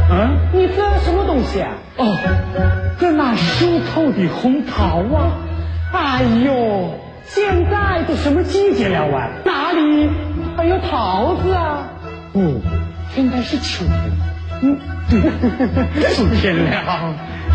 嗯，你这什么东西啊？哦，这那收透的红桃啊！哎呦，现在都什么季节了啊？哪里还有桃子啊？哦，应该是秋天。嗯，对，秋天了。